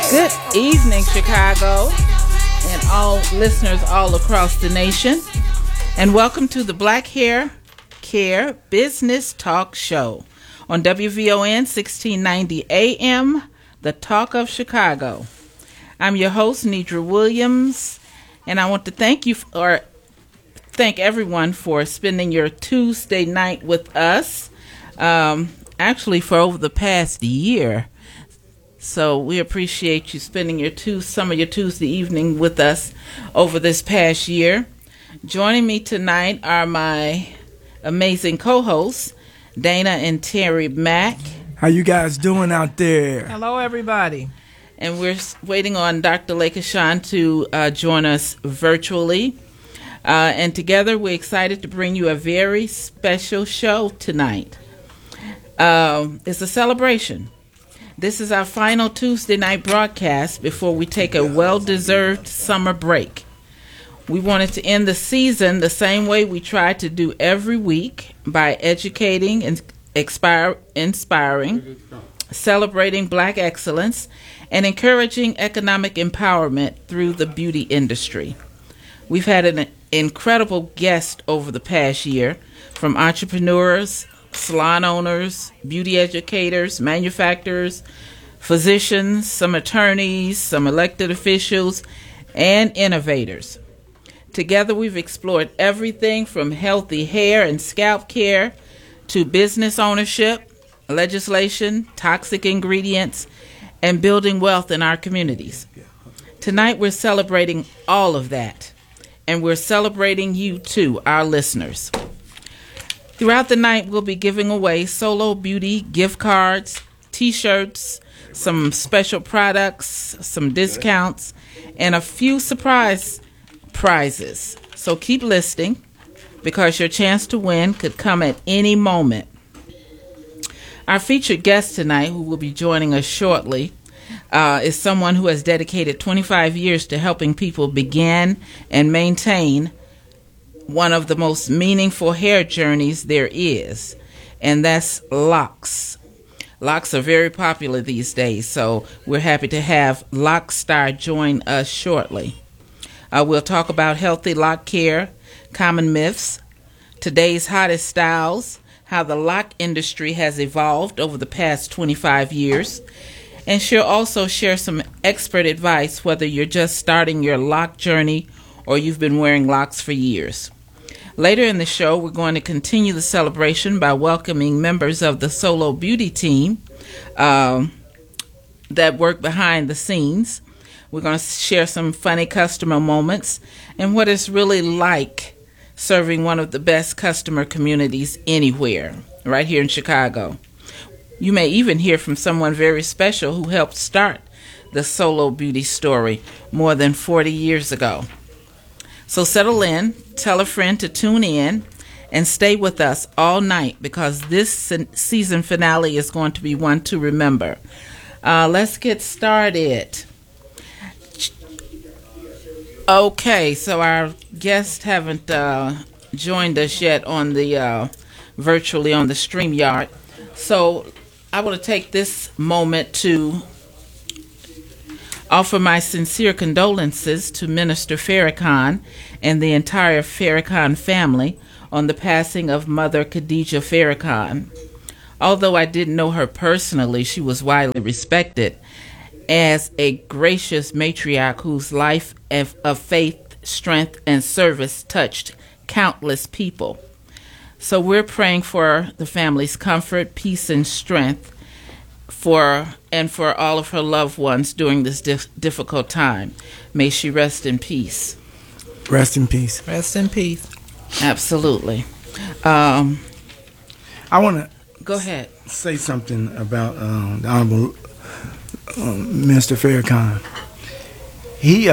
Good evening, Chicago, and all listeners all across the nation. And welcome to the Black Hair Care Business Talk Show on WVON 1690 AM, the Talk of Chicago. I'm your host, Nidra Williams, and I want to thank everyone for spending your Tuesday night with us, actually for over the past year. So we appreciate you spending some of your Tuesday evening with us over this past year. Joining me tonight are my amazing co-hosts, Dana and Terry Mack. How you guys doing out there? Hello, everybody. And we're waiting on Dr. Lakashawn to join us virtually. And together we're excited to bring you a very special show tonight. It's a celebration. This is our final Tuesday night broadcast before we take a well-deserved summer break. We wanted to end the season the same way we try to do every week, by educating and inspiring, celebrating Black excellence, and encouraging economic empowerment through the beauty industry. We've had an incredible guest over the past year, from entrepreneurs, salon owners, beauty educators, manufacturers, physicians, some attorneys, some elected officials, and innovators. Together, we've explored everything from healthy hair and scalp care to business ownership, legislation, toxic ingredients, and building wealth in our communities. Tonight, we're celebrating all of that, and we're celebrating you too, our listeners. Throughout the night, we'll be giving away Solo Beauty gift cards, T-shirts, some special products, some discounts, and a few surprise prizes. So keep listening, because your chance to win could come at any moment. Our featured guest tonight, who will be joining us shortly, is someone who has dedicated 25 years to helping people begin and maintain one of the most meaningful hair journeys there is, and that's locks. Locks are very popular these days, so we're happy to have Lockstar join us shortly. We'll talk about healthy lock care, common myths, today's hottest styles, how the lock industry has evolved over the past 25 years, and she'll also share some expert advice whether you're just starting your lock journey or you've been wearing locks for years. Later in the show, we're going to continue the celebration by welcoming members of the Solo Beauty team that work behind the scenes. We're going to share some funny customer moments and what it's really like serving one of the best customer communities anywhere, right here in Chicago. You may even hear from someone very special who helped start the Solo Beauty story more than 40 years ago. So settle in, tell a friend to tune in, and stay with us all night, because this season finale is going to be one to remember. Let's get started. Okay, so our guests haven't joined us yet on the virtually on the StreamYard. So I want to take this moment to offer my sincere condolences to Minister Farrakhan and the entire Farrakhan family on the passing of Mother Khadija Farrakhan. Although I didn't know her personally, she was widely respected as a gracious matriarch whose life of faith, strength, and service touched countless people. So we're praying for the family's comfort, peace, and strength for all of her loved ones during this difficult time. May she rest in peace. Rest in peace. Rest in peace. Absolutely. I want to go ahead. Say something about the Honorable Minister Farrakhan. He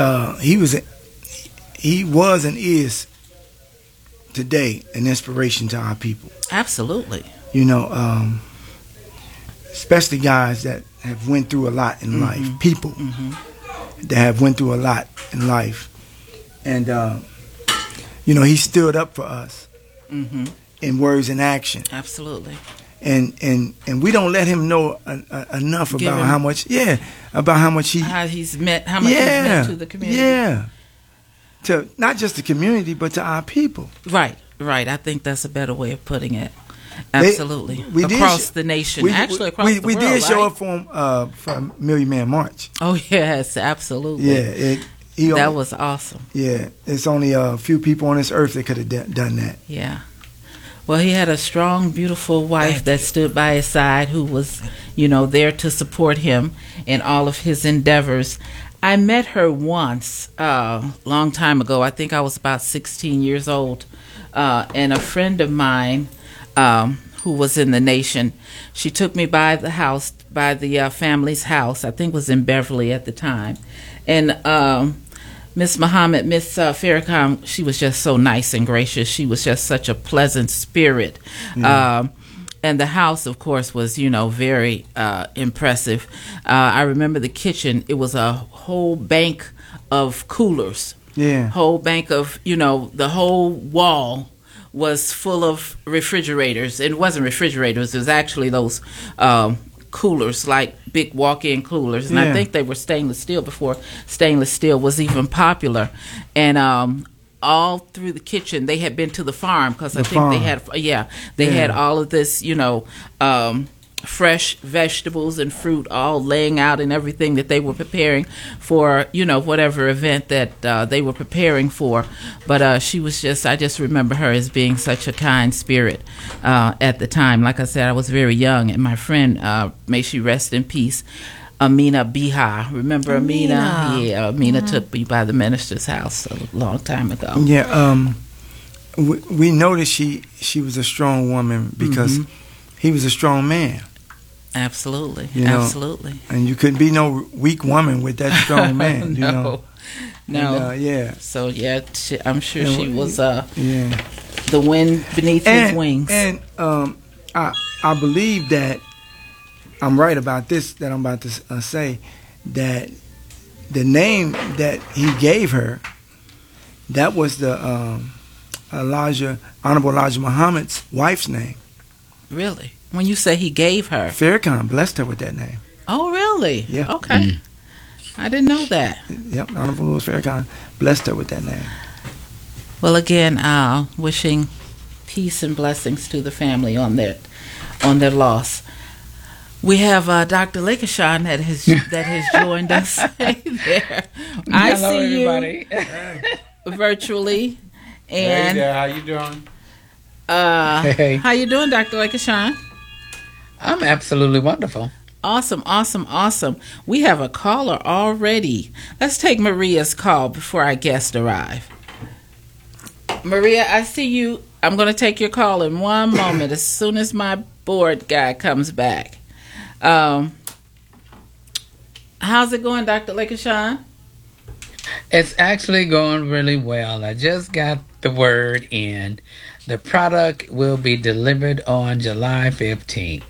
was and is today an inspiration to our people. Absolutely. You know, especially guys that have went through a lot in life. People that have went through a lot in life. And, you know, he stood up for us in words and action. Absolutely. and we don't let him know enough about how much he how much he's meant to the community. Yeah, to not just the community but to our people. Right. I think that's a better way of putting it. Absolutely. Across the nation. Across the world. We did show up for Million Man March. Oh, yes, absolutely. Yeah. That was awesome. Yeah. It's only a few people on this earth that could have done that. Yeah. Well, he had a strong, beautiful wife that stood by his side who was, there to support him in all of his endeavors. I met her once, long time ago. I think I was about 16 years old. And a friend of mine who was in the nation, she took me by the house, by the family's house. I think it was in Beverly at the time. And Miss Farrakhan, she was just so nice and gracious. She was just such a pleasant spirit. And the house, of course, was, very impressive. I remember the kitchen. It was a whole bank of coolers. Yeah. Whole bank of, the whole wall was full of refrigerators. It wasn't refrigerators. It was actually those coolers, like big walk-in coolers. And I think they were stainless steel before stainless steel was even popular. And all through the kitchen, they had been to the farm because I think they had all of this, fresh vegetables and fruit all laying out and everything that they were preparing for, whatever event that they were preparing for. But I just remember her as being such a kind spirit at the time. Like I said, I was very young, and my friend, may she rest in peace, Amina Biha. Remember Amina? Yeah, Amina took me by the minister's house a long time ago. Yeah, we noticed she was a strong woman because he was a strong man. Absolutely, absolutely. And you couldn't be no weak woman with that strong man. No. Yeah. So I'm sure she was the wind beneath his wings. And I believe that I'm right about this that I'm about to say, that the name that he gave her, that was the Honorable Elijah Muhammad's wife's name. Really? When you say he gave her? Farrakhan blessed her with that name. Oh, really? Yeah. Okay. I didn't know that. Yep, Honorable Louis Farrakhan blessed her with that name. Well, again, wishing peace and blessings to the family on their loss. We have Dr. Lakeshawn that has joined us there. I Hello, see everybody. you virtually. And hey there, how you doing? Hey. How you doing, Dr. Lakeshawn? I'm absolutely wonderful. Awesome. We have a caller already. Let's take Maria's call before our guest arrive. Maria, I see you. I'm going to take your call in one moment as soon as my board guy comes back. How's it going, Dr. Lakeshawn? It's actually going really well. I just got the word in. The product will be delivered on July 15th.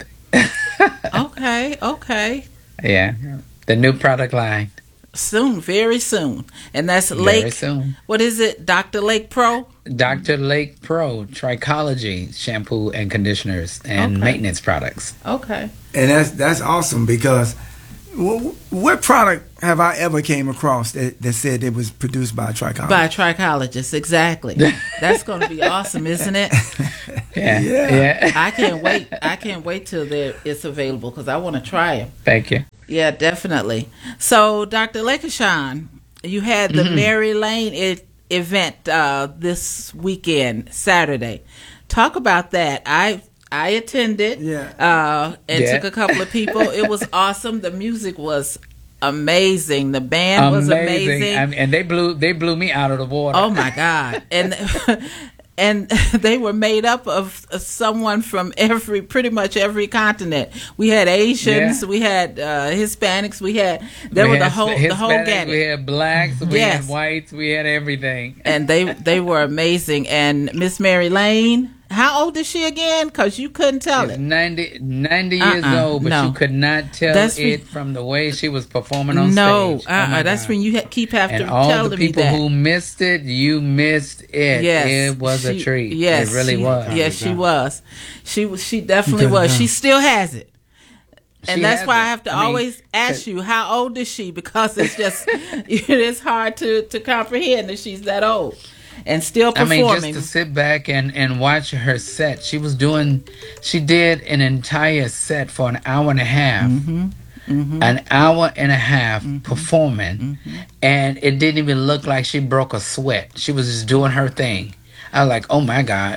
Okay. Yeah, the new product line. Soon, very soon. And that's Very Lake. soon. What is it? Dr. Lake Pro? Dr. Lake Pro Trichology shampoo and conditioners and maintenance products. Okay. And that's awesome because what product have I ever came across that said it was produced by a trichologist? By a trichologist, exactly. That's going to be awesome, isn't it? Yeah. I can't wait till it's available because I want to try them. Thank you. Yeah, definitely. So, Dr. Lakeshawn, you had the Mary Lane event this weekend, Saturday. Talk about that. I attended and took a couple of people. It was awesome. The music was amazing. The band was amazing. And they blew me out of the water. Oh my God. And they were made up of someone from pretty much every continent. We had Asians, we had Hispanics, the whole gamut. We had blacks, we had whites, we had everything. And they were amazing. And Miss Mary Lane, How old is she again? Because you couldn't tell She's it. 90 years old, but no. you could not tell That's from the way she was performing on No, stage. Oh my that's God. when you keep having And to all tell the me people that. who missed it, you missed it. Yes, It was a treat. Yes, it really was. Yes, she was. She definitely couldn't was. tell. She still has it. And She that's has why it. I have to I mean, always ask you, how old is she? Because it's just, it's hard to comprehend that she's that old and still I mean, performing. just to sit back and watch her set. She did an entire set for an hour and a half. An hour and a half performing, and it didn't even look like she broke a sweat. She was just doing her thing. I was like, oh my God.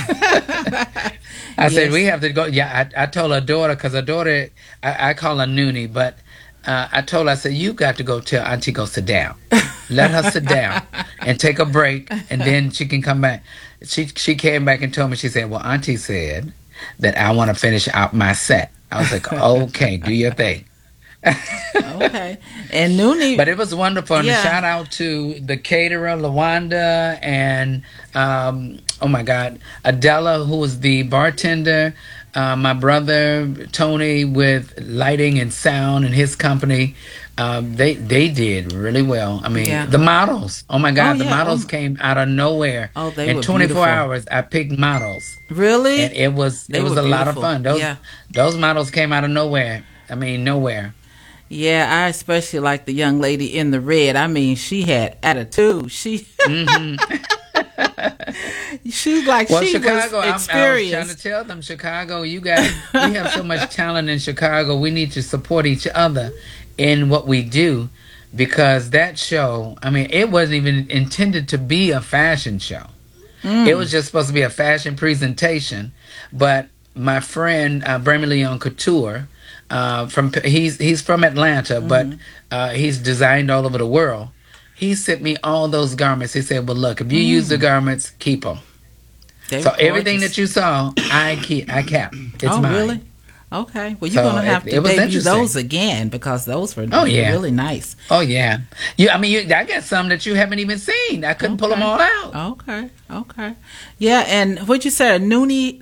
I said, we have to go. Yeah, I told her daughter, because her daughter, I call her Noonie, but I told her, I said, you got to go tell Auntie go sit down. Let her sit down and take a break, and then she can come back. She came back and told me, she said, well, Auntie said that I want to finish out my set. I was like, okay, do your thing. Okay. And Noonie. But it was wonderful. And Yeah. shout out to the caterer, Lawanda, and oh my God, Adela, who was the bartender. My brother Tony with lighting and sound and his company. They did really well. I mean, Yeah. the models. Oh my God, Oh, the yeah. models Oh. came out of nowhere. Oh, they in were 24 beautiful. hours, I picked models, Really? and it was They a were lot of beautiful. fun. Those models came out of nowhere. I mean, nowhere. Yeah, I especially like the young lady in the red. I mean, she had attitude. She, she's like, Well, she Chicago, was I was trying experienced. to tell them, Chicago, we have so much talent in Chicago. We need to support each other in what we do, because that show, I mean, it wasn't even intended to be a fashion show. It was just supposed to be a fashion presentation. But my friend, Bremy Leon Couture, he's from Atlanta, but he's designed all over the world. He sent me all those garments. He said, well, look, if you use the garments, keep them. They So were everything gorgeous. that you saw, I kept. It's oh, mine. really? Okay. Well, you're So going to have to it was debut interesting. those again, because those were Oh, yeah. really nice. Oh yeah. I got some that you haven't even seen. I couldn't pull them all out. Okay. Yeah, and what'd you say? Noonie,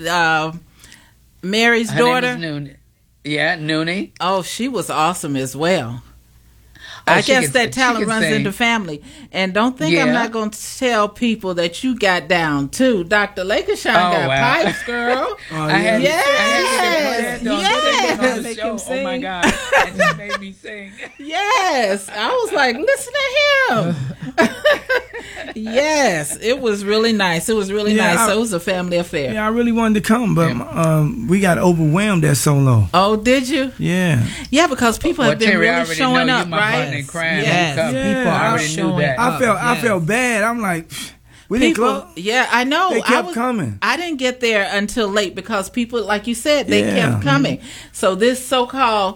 Mary's Her daughter? name was Noonie. Yeah, Noonie. Oh, she was awesome as well. Oh, I she guess can- that she talent can runs sing. into family. And don't think I'm Yeah. not going to tell people that you got down too. Dr. Lakershawn Oh, got wow. pipes, girl. I had Yes. I had to get Yes. on the Make show. him Oh my sing. God. And she made me sing. Yes. I was like, listen to him. Yes. It was really nice. It was really Yeah, nice. So it was a family affair. Yeah, I really wanted to come, but we got overwhelmed at Solo. Oh, did you? Yeah. Yeah, because people have Well, been Terry, I really already showing know up, you my right? partner in crime. Yes. You come. Yeah. People I already showing knew that. up. I yes. felt bad. I'm like, we didn't People, close. yeah, I know. They kept coming. I didn't get there until late because people, like you said, they Yeah. kept coming. So this so-called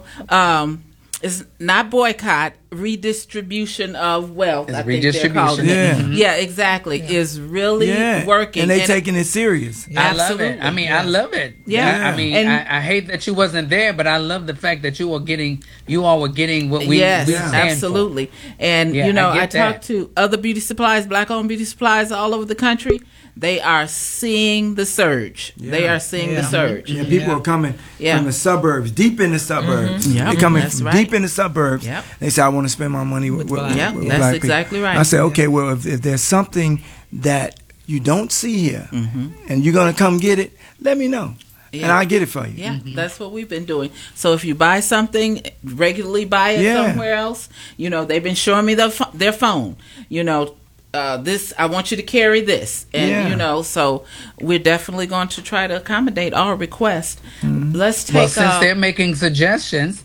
is not boycott, redistribution of wealth. It's I think they're calling redistribution. it. Yeah, exactly. Is really Yeah. working, And they taking it serious. I love it. Absolutely. I mean, I love it. Yeah. I mean, And- I hate that you wasn't there, but I love the fact that you all were getting what we yes, stand for. absolutely. And Yeah, you know, I I get that. talked to other beauty supplies, black-owned beauty supplies all over the country. They are seeing the surge. They are seeing the surge. Yeah, people are coming Yeah. from the suburbs, deep in the suburbs. Yep, They're coming that's from right. deep in the suburbs. Yep. They say, I want to spend my money with Yep, with that's black people. exactly right. I say, okay, well, if there's something that you don't see here and you're going to come get it, let me know. And Yeah. I'll get it for you. Yeah, that's what we've been doing. So if you buy something, regularly buy it Yeah. somewhere else. You know, they've been showing me their phone. You know, this, I want you to carry this. And, Yeah. you know, so we're definitely going to try to accommodate all requests. Let's take Well, since they're making suggestions,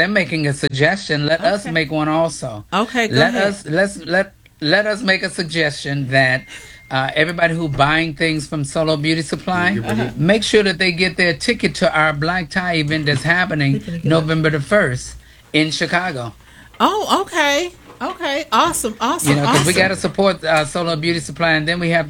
let us make one also. Okay, go let ahead. let us make a suggestion that everybody who buying things from Solo Beauty Supply, make sure that they get their ticket to our Black Tie event that's happening November the 1st in Chicago. Oh, okay. Okay. Awesome. You know, because we awesome. got to support Solo Beauty Supply, and then we have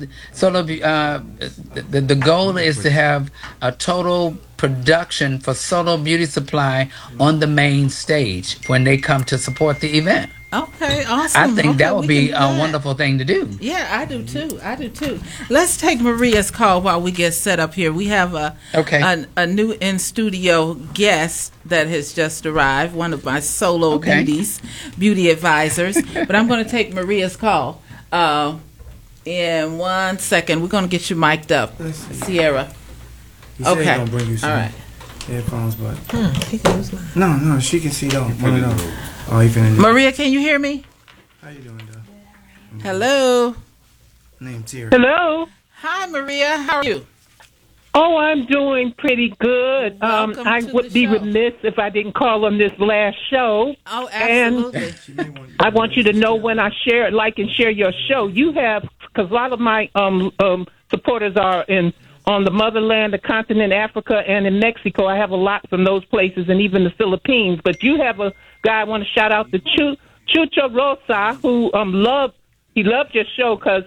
the goal is to have a total production for Solo Beauty Supply on the main stage when they come to support the event. Okay, I awesome. think Okay, that would we be can do a that. wonderful thing to do. Yeah, I do too. I do too. Let's take Maria's call while we get set up here. We have a new in studio guest that has just arrived. One of my solo beauty advisors. But I'm going to take Maria's call. In 1 second, we're going to get you mic'd up, Sierra. He said he's gonna bring you some All right. headphones, but no, she can see those. One of those. Oh, he finna do. Maria, can you hear me? How you doing, though? Hello. Name Tira. Hello. Hi, Maria. How are you? Oh, I'm doing pretty good. Welcome I to would the be show. remiss if I didn't call on this last show. Oh, absolutely. I want you to know when I share, and share your show. You have, because a lot of my supporters are on the motherland, the continent, Africa, and in Mexico. I have a lot from those places, and even the Philippines. But you have a guy I want to shout out to, Chucho Rosa, who loved your show because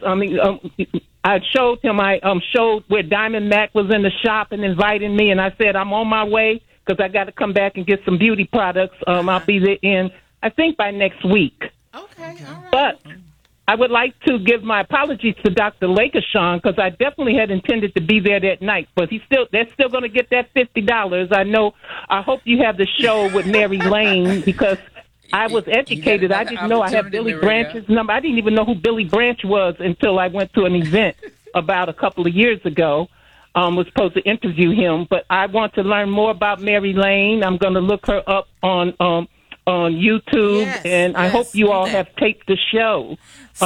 I showed him. I showed where Diamond Mac was in the shop and inviting me, and I said I'm on my way because I got to come back and get some beauty products. I'll be there I think by next week. Okay, all right. But I would like to give my apologies to Dr. Lakeshawn because I definitely had intended to be there that night. But they're still going to get that $50. I know. I hope you have the show with Mary Lane because I was educated. I didn't know I had Billy Branch's number. I didn't even know who Billy Branch was until I went to an event about a couple of years ago. Was supposed to interview him, but I want to learn more about Mary Lane. I'm going to look her up on YouTube, and I hope you all have taped the show.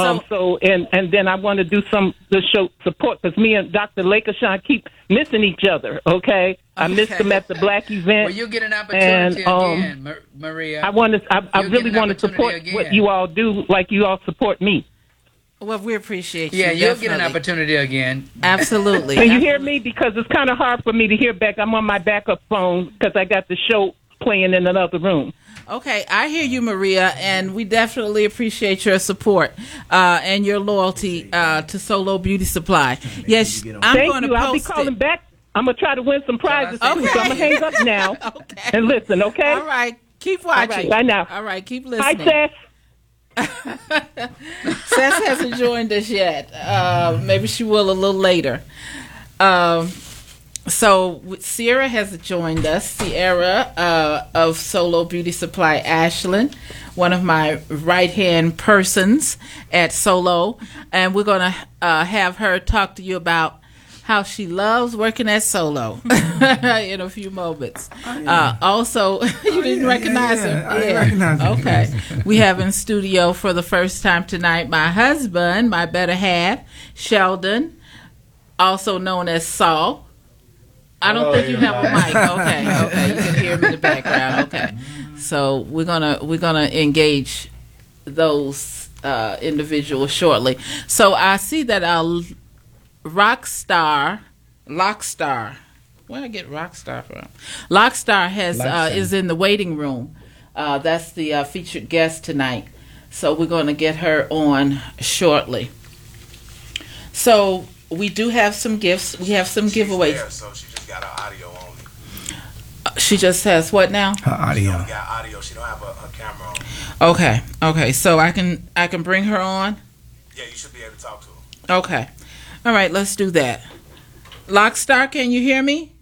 And then I want to do the show support because me and Dr. Lakeshawn keep missing each other. Okay, I missed them at the Black event. Well, you get an opportunity again, Maria. I really want to support what you all do, like you all support me. Well, we appreciate you. Yeah, you'll get an opportunity again. Absolutely. Can you hear me? Because it's kind of hard for me to hear back. I'm on my backup phone because I got the show playing in another room. Okay, I hear you, Maria, and we definitely appreciate your support and your loyalty to Solo Beauty Supply. Yes, I'm going to post I'll be calling back. I'm going to try to win some prizes, too, so I'm going to hang up now and listen, okay? All right, keep watching. All right, bye now. All right, keep listening. Hi, Seth. Seth hasn't joined us yet. Maybe she will a little later. So Sierra has joined us. Sierra of Solo Beauty Supply Ashland, one of my right-hand persons at Solo. And we're going to have her talk to you about how she loves working at Solo in a few moments. Also, you didn't recognize her? I recognize her. Okay. We have in studio for the first time tonight my husband, my better half, Sheldon, also known as Saul. I don't think you have a mic. Okay. You can hear me in the background. Okay. So we're gonna engage those individuals shortly. So I see that our Lockstar, where did I get Rockstar from? Lockstar is in the waiting room. That's the featured guest tonight. So we're going to get her on shortly. So we do have some gifts. We have some giveaways. There, so she just got her audio only. She just has what now? Her audio. She only got audio. She don't have her camera on. Okay. So I can bring her on. Yeah, you should be able to talk to her. Okay. All right. Let's do that. Lockstar, can you hear me?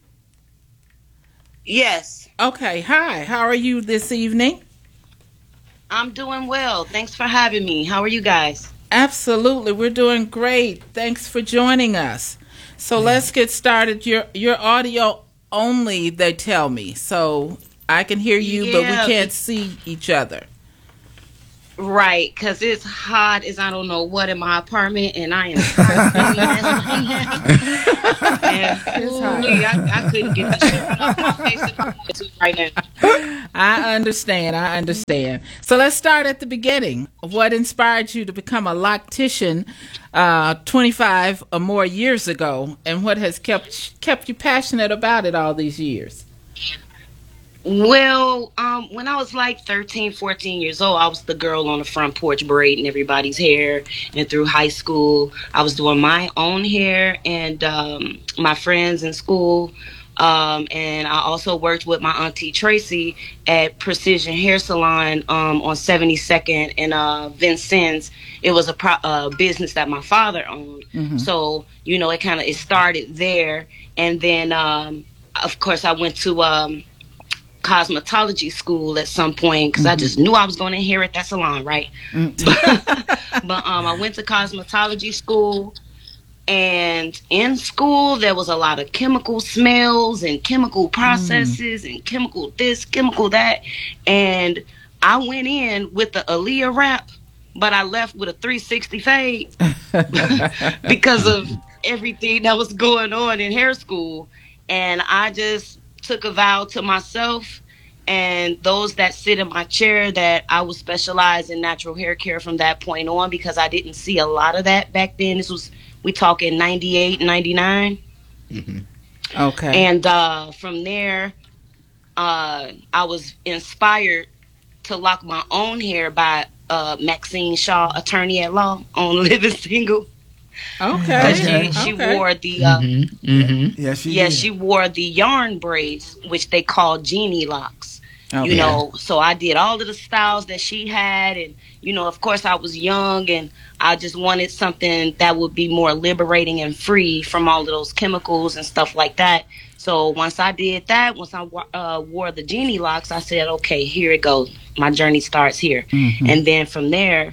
Yes. Okay. Hi. How are you this evening? I'm doing well. Thanks for having me. How are you guys? Absolutely. We're doing great. Thanks for joining us. So let's get started. Your audio only, they tell me. So I can hear you, but we can't see each other. Right, because it's hot as I don't know what in my apartment, and I am I couldn't get the shit off my face right now. I understand. So let's start at the beginning. What inspired you to become a loctician 25 or more years ago, and what has kept you passionate about it all these years? Well, when I was like 13, 14 years old, I was the girl on the front porch braiding everybody's hair. And through high school, I was doing my own hair. And my friends in school And I also worked with my auntie Tracy at Precision Hair Salon on 72nd and Vincennes. It was a business that my father owned. So, you know, it started there. And then, of course, I went to cosmetology school at some point because I just knew I was going to inherit that salon, right? But I went to cosmetology school. And in school, there was a lot of chemical smells and chemical processes and chemical this, chemical that. And I went in with the Aaliyah wrap, but I left with a 360 fade because of everything that was going on in hair school. And I just took a vow to myself and those that sit in my chair that I would specialize in natural hair care from that point on, because I didn't see a lot of that back then. We talking 98, 99. Okay. And from there, I was inspired to lock my own hair by Maxine Shaw, attorney at law, on Living Single. Okay. She wore the She wore the yarn braids, which they call genie locks. You know, so I did all of the styles that she had, and you know, of course, I was young, and I just wanted something that would be more liberating and free from all of those chemicals and stuff like that. So once I did that, once I wore the genie locks, I said, okay, here it goes. My journey starts here, and then from there,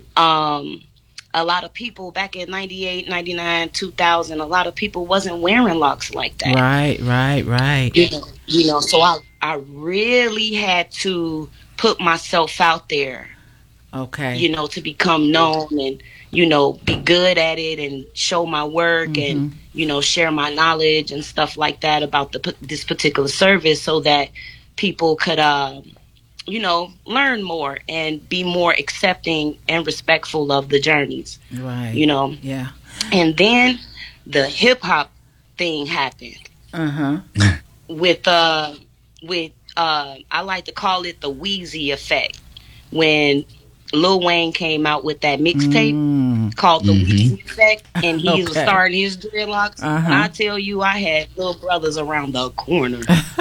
a lot of people back in 98, 99, 2000, a lot of people wasn't wearing locks like that. Right. You know, so I really had to put myself out there. Okay. You know, to become known and, you know, be good at it and show my work and, you know, share my knowledge and stuff like that about this particular service so that people could, you know, learn more and be more accepting and respectful of the journeys. Right. You know? Yeah. And then the hip hop thing happened. With I like to call it the Wheezy effect. When Lil Wayne came out with that mixtape called the Wheezy effect, and he was starting his dreadlocks. And I tell you, I had little brothers around the corner.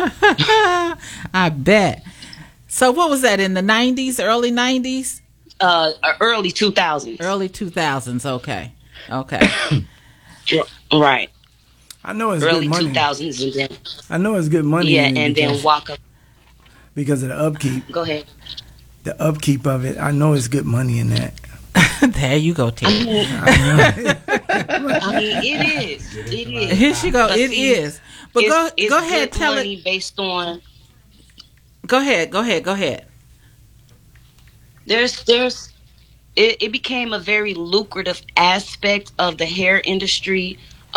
I bet. So what was that, in the 90s, early 90s? Early 2000s. Early 2000s, okay. Right. I know it's early good money. 2000s, and then I know it's good money. Yeah, and then Waka. Because of the upkeep. Go ahead. The upkeep of it, I know it's good money in that. There you go, Ted. I mean, it is. It is. Here she go. It is. But go ahead, tell it. Based on. Go ahead. It became a very lucrative aspect of the hair industry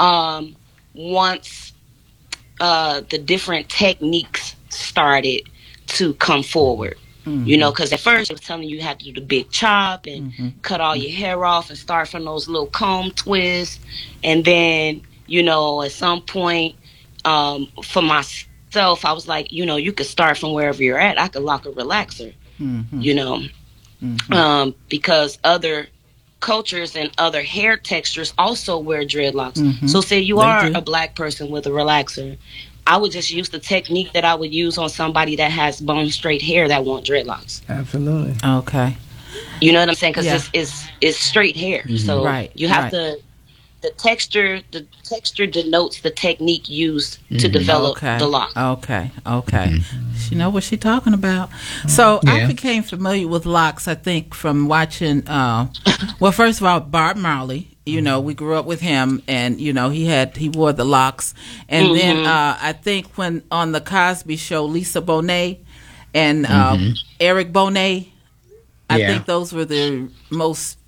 once the different techniques started to come forward. You know, because at first it was telling you had to do the big chop and cut all your hair off and start from those little comb twists. And then, you know, at some point, for myself, I was like, you know, you could start from wherever you're at. I could lock a relaxer, you know, because other cultures and other hair textures also wear dreadlocks. So say you are a black person with a relaxer, I would just use the technique that I would use on somebody that has bone straight hair that want dreadlocks. Absolutely. Okay. You know what I'm saying? Because it's straight hair. So you have to. The texture denotes the technique used to develop the lock. Okay. She know what she's talking about. So I became familiar with locks, I think, from watching. Well, first of all, Bob Marley. You know, we grew up with him, and you know, he wore the locks. And then I think when on the Cosby Show, Lisa Bonet and Eric Bonet, I think those were the most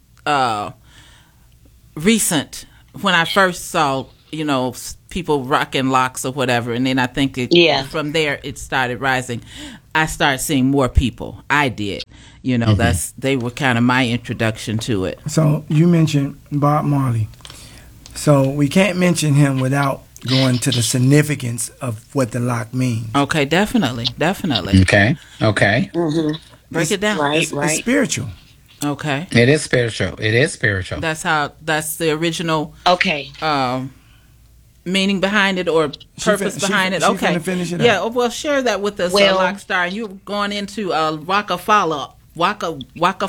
recent. When I first saw, you know, people rocking locks or whatever, and then I think from there it started rising. I started seeing more people. I did. You know, they were kind of my introduction to it. So you mentioned Bob Marley. So we can't mention him without going to the significance of what the lock means. Okay, definitely. Okay. Break it down. Right. It's spiritual. Okay. It is spiritual. That's the original meaning behind it or purpose behind it? Okay. She finish it yeah, out. well, share that with us, Lockstar. And you're going into Waka Flocka. Waka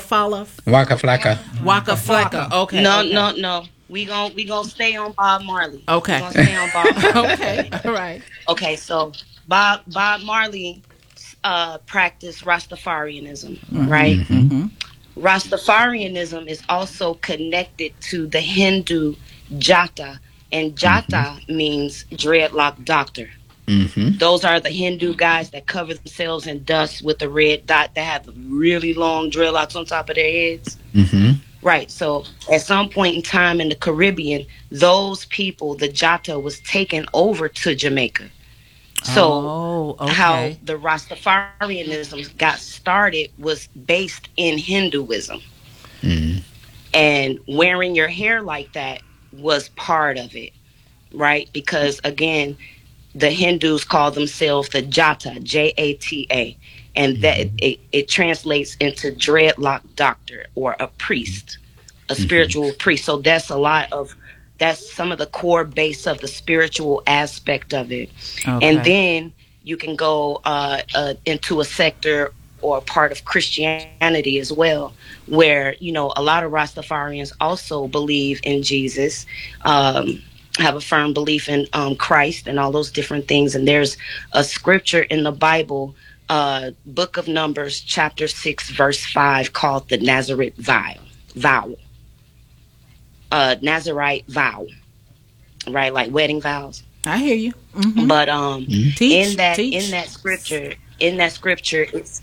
Flocka. Okay. No. We gonna stay on Bob Marley. Okay. We gonna stay on Bob Marley. Okay. All right. Okay, so Bob Marley practiced Rastafarianism, right? Mm-hmm. Rastafarianism is also connected to the Hindu Jata, and Jata means dreadlock doctor. Mm-hmm. Those are the Hindu guys that cover themselves in dust with a red dot that have really long dreadlocks on top of their heads. Mm-hmm. Right. So at some point in time in the Caribbean, those people, the Jata, was taken over to Jamaica. So how the Rastafarianism got started was based in Hinduism. Mm-hmm. And wearing your hair like that was part of it, right? Because again, the Hindus call themselves the Jata, Jata, and that it translates into dreadlock doctor or a priest, a spiritual priest. So that's some of the core base of the spiritual aspect of it. Okay. And then you can go into a sector or a part of Christianity as well, where, you know, a lot of Rastafarians also believe in Jesus, have a firm belief in Christ and all those different things. And there's a scripture in the Bible, Book of Numbers, chapter 6, verse 5, called the Nazarite vow. Nazarite vow, right? Like wedding vows. I hear you. Mm-hmm. But teach. in that scripture, it's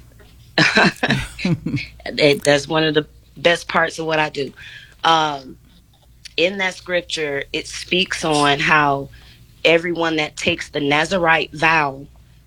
that's one of the best parts of what I do. In that scripture, it speaks on how everyone that takes the Nazarite vow,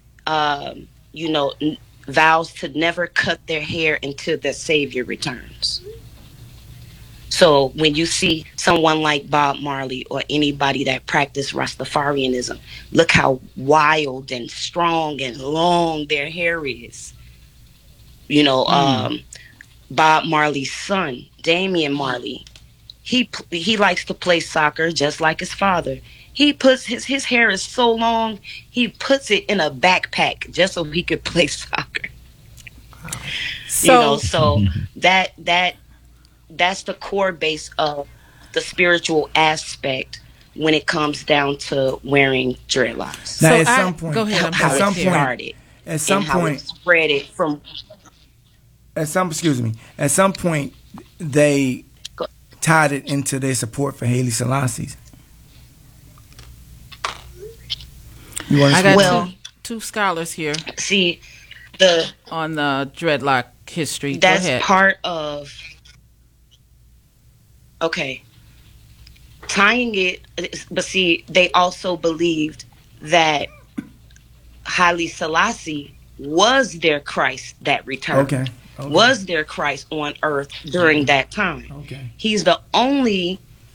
vows to never cut their hair until their Savior returns. So when you see someone like Bob Marley or anybody that practiced Rastafarianism, look how wild and strong and long their hair is. You know, Bob Marley's son, Damian Marley, he likes to play soccer just like his father. He puts his hair is so long, he puts it in a backpack just so he could play soccer. Wow. So that's the core base of the spiritual aspect when it comes down to weering dreadlocks. Now, at some point, go ahead. How it started. At some point, how it spread it from. At some point, they tied it into their support for Haile Selassie. I got two scholars here. See, on the dreadlock history. That's go ahead. Part of. Okay. Tying it, but see, they also believed that Haile Selassie was their Christ that returned. Okay. Was their Christ on earth during that time. Okay. He's the only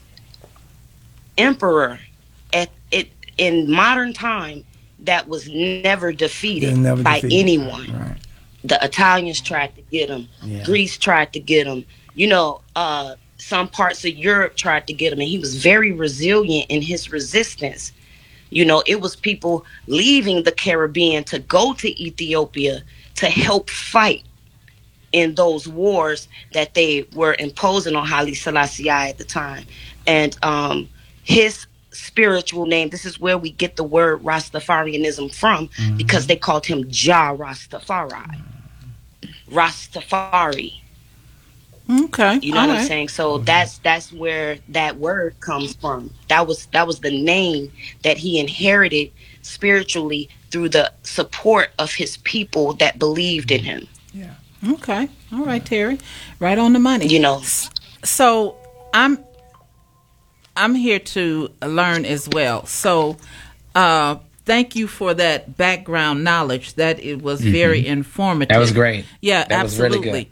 emperor in modern time that was never defeated by anyone. Right. The Italians tried to get him. Yeah. Greece tried to get him. You know, some parts of Europe tried to get him, and he was very resilient in his resistance. You know, it was people leaving the Caribbean to go to Ethiopia to help fight in those wars that they were imposing on Haile Selassie at the time. And his spiritual name, this is where we get the word Rastafarianism from, because they called him Jah Rastafari. Rastafari. Okay. You know what I'm saying? So that's where that word comes from. That was the name that he inherited spiritually through the support of his people that believed in him. Yeah. Okay. All right, Terry. Right on the money. You know. So I'm here to learn as well. So thank you for that background knowledge. That it was very informative. That was great. Yeah, that absolutely. Was really good.